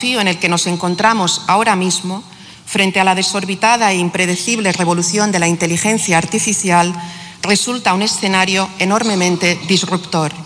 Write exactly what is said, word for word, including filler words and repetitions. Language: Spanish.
en el que nos encontramos ahora mismo, frente a la desorbitada e impredecible revolución de la inteligencia artificial, resulta un escenario enormemente disruptor.